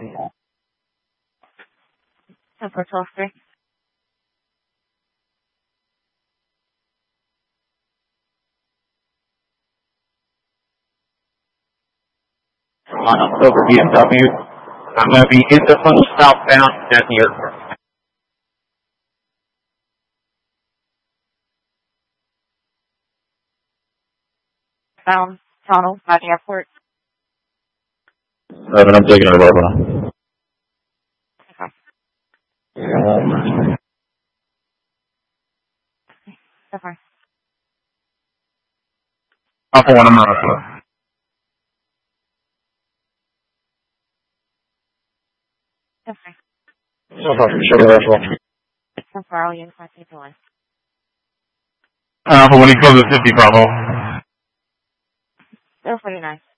For 12-3. Over BMW. I'm going to be in the funnel southbound at the airport. Bound tunnel by the airport. I'm taking it over. Okay. Alpha 1, I'm not sure. Okay. Sugar, So far, all uniforms need to line. Alpha 1, he closes 50, Bravo. 049.